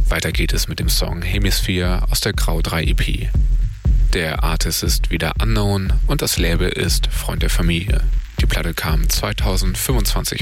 Weiter geht es mit dem Song Hemisphere aus der Grau 3 EP. Der Artist ist wieder Unknown und das Label ist Freund der Familie. Die Platte kam 2025